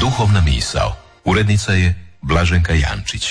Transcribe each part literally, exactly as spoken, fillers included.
Duhovna misao. Urednica je Blaženka Jančić.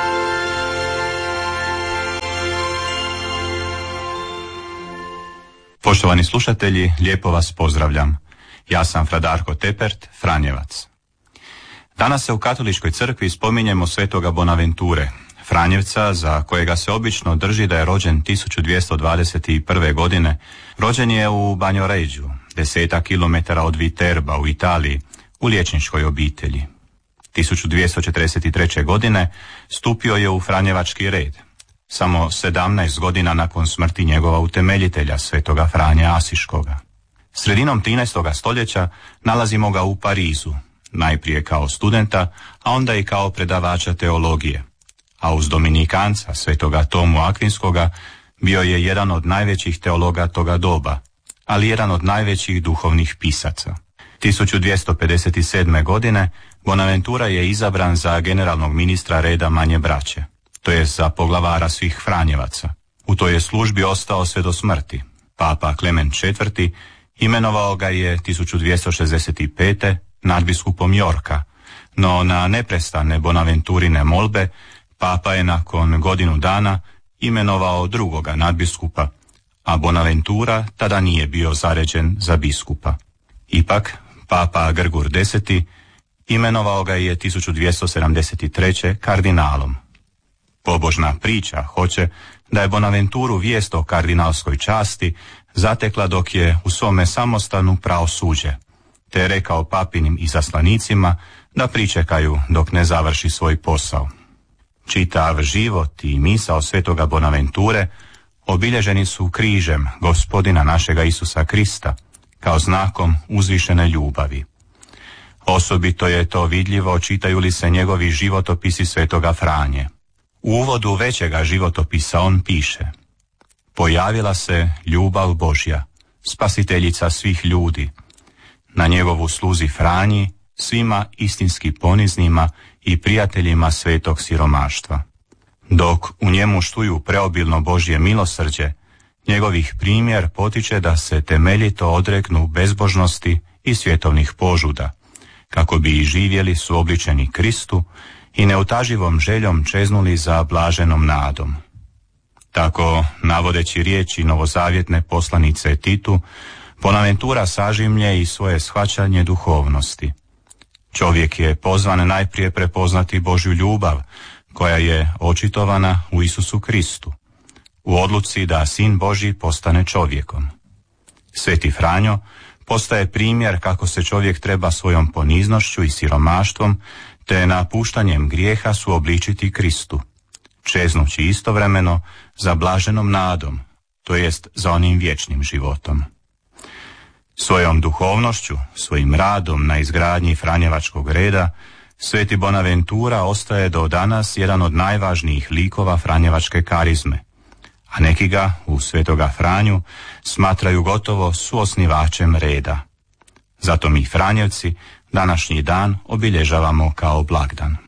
Poštovani slušatelji, lijepo vas pozdravljam. Ja sam fra Darko Tepert, Franjevac. Danas se u Katoličkoj crkvi spominjemo svetoga Bonaventure, Franjevca, za kojega se obično drži da je rođen tisuću dvjesto dvadeset prve. godine. Rođen je u Bagnoreggiu, desetak kilometara od Viterba u Italiji, u liječničkoj obitelji. tisuću dvjesto četrdeset treće. godine stupio je u Franjevački red, samo sedamnaest godina nakon smrti njegova utemeljitelja, svetoga Franje Asiškoga. Sredinom trinaestog stoljeća nalazimo ga u Parizu, najprije kao studenta, a onda i kao predavača teologije. A uz Dominikanca, svetoga Tomu Akvinskoga, bio je jedan od najvećih teologa toga doba, ali jedan od najvećih duhovnih pisaca. tisuću dvjesto pedeset sedme. godine Bonaventura je izabran za generalnog ministra reda Manje braće, to je za poglavara svih Franjevaca. U toj je službi ostao sve do smrti. Papa Klement četvrti. imenovao ga je tisuću dvjesto šezdeset pete. nadbiskupom Yorka, no na neprestane Bonaventurine molbe Papa je nakon godinu dana imenovao drugoga nadbiskupa, a Bonaventura tada nije bio zaređen za biskupa. Ipak, Papa Grgur deseti. imenovao ga je tisuću dvjesto sedamdeset treće. kardinalom. Pobožna priča hoće da je Bonaventuru vijest o kardinalskoj časti zatekla dok je u svome samostanu prao suđe, te je rekao papinim izaslanicima da pričekaju dok ne završi svoj posao. Čitav život i misao svetoga Bonaventure obilježeni su križem Gospodina našega Isusa Krista kao znakom uzvišene ljubavi. Osobito je to vidljivo čitaju li se njegovi životopisi svetoga Franje. U uvodu većega životopisa on piše: pojavila se ljubav Božja, spasiteljica svih ljudi, na njegovu sluzi Franji, svima istinski poniznima i prijateljima svetog siromaštva. Dok u njemu štuju preobilno Božje milosrđe, njegovih primjer potiče da se temeljito odreknu bezbožnosti i svjetovnih požuda, kako bi i živjeli suobličeni Kristu i neutaživom željom čeznuli za blaženom nadom. Tako, navodeći riječi novozavjetne poslanice Titu, Bonaventura sažimlje i svoje shvaćanje duhovnosti. Čovjek je pozvan najprije prepoznati Božju ljubav, koja je očitovana u Isusu Kristu, u odluci da Sin Božji postane čovjekom. Sveti Franjo postaje primjer kako se čovjek treba svojom poniznošću i siromaštvom te napuštanjem grijeha suobličiti Kristu, čeznući istovremeno za blaženom nadom, to jest za onim vječnim životom. Svojom duhovnošću, svojim radom na izgradnji Franjevačkog reda, sveti Bonaventura ostaje do danas jedan od najvažnijih likova Franjevačke karizme, a neki ga u svetoga Franju smatraju gotovo suosnivačem reda. Zato mi Franjevci današnji dan obilježavamo kao blagdan.